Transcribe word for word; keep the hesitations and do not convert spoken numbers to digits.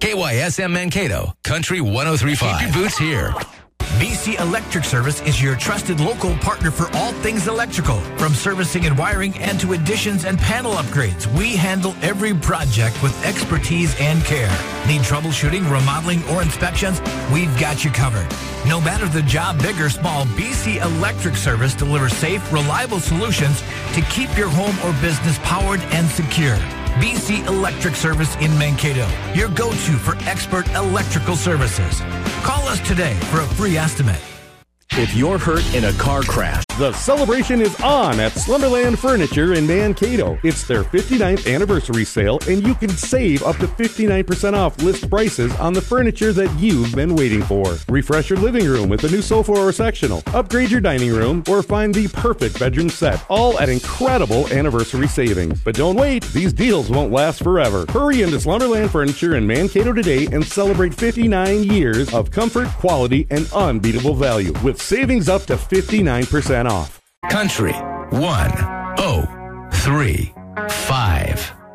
K Y S M Mankato, Country one oh three point five. Keep your boots here. B C Electric Service is your trusted local partner for all things electrical. From servicing and wiring and to additions and panel upgrades, we handle every project with expertise and care. Need troubleshooting, remodeling, or inspections? We've got you covered. No matter the job, big or small, B C Electric Service delivers safe, reliable solutions to keep your home or business powered and secure. B C Electric Service in Mankato, your go-to for expert electrical services. Call us today for a free estimate. If you're hurt in a car crash, the celebration is on at Slumberland Furniture in Mankato. It's their fifty-ninth anniversary sale, and you can save up to fifty-nine percent off list prices on the furniture that you've been waiting for. Refresh your living room with a new sofa or sectional, upgrade your dining room, or find the perfect bedroom set, all at incredible anniversary savings. But don't wait, these deals won't last forever. Hurry into Slumberland Furniture in Mankato today and celebrate fifty-nine years of comfort, quality, and unbeatable value with savings up to fifty-nine percent off. Country one oh three point five.